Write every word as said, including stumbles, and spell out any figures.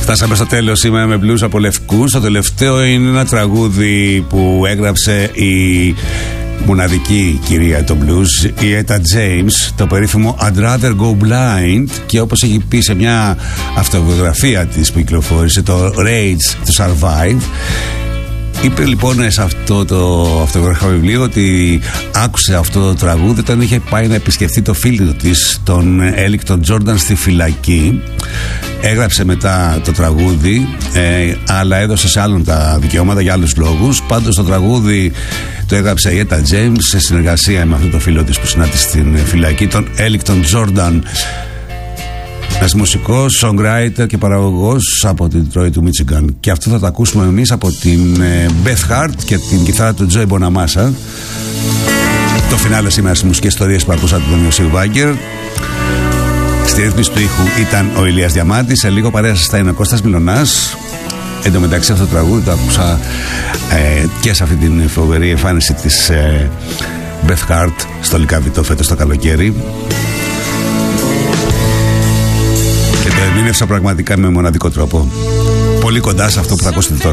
Φτάσαμε στο τέλος σήμερα με blues από Λευκούς. Το τελευταίο είναι ένα τραγούδι που έγραψε η μοναδική κυρία το blues, η Etta James, το περίφημο I'd Rather Go Blind, και όπως έχει πει σε μια αυτοβιογραφία της που κυκλοφόρησε, το Rage to Survive, είπε λοιπόν σε αυτό το αυτογραφικό βιβλίο ότι άκουσε αυτό το τραγούδι όταν είχε πάει να επισκεφτεί το φίλο της, τον Έλικτον Τζόρνταν, στη φυλακή. Έγραψε μετά το τραγούδι, ε, αλλά έδωσε σε άλλον τα δικαιώματα για άλλους λόγους. Πάντως το τραγούδι το έγραψε η Etta James σε συνεργασία με αυτό το φίλο της που συνάντησε στην φυλακή, τον Έλικτον Τζόρνταν. Ένας μουσικός, songwriter και παραγωγός από την Τρόη του Μίτσιγκαν. Και αυτό θα το ακούσουμε εμείς από την Beth Hart και την κιθάρα του Joey Bonamassa. Το φινάλε σήμερα στις μουσικές ιστορίες που ακούσατε τον Ιωσήφ Βάγκερ. Στη ρύθμιση του ήχου ήταν ο Ηλίας Διαμάντης. Σε λίγο παρέα σας θα είναι ο Κώστας Μιλωνάς. Εν τω μεταξύ αυτό το τραγούδι το άκουσα ε, και σε αυτή την φοβερή εμφάνιση της ε, Beth Hart στο Λυκαβητό φέτος το καλοκαίρι. Και το ερμήνευσα πραγματικά με μοναδικό τρόπο. Πολύ κοντά σε αυτό που θα ακούσετε τώρα.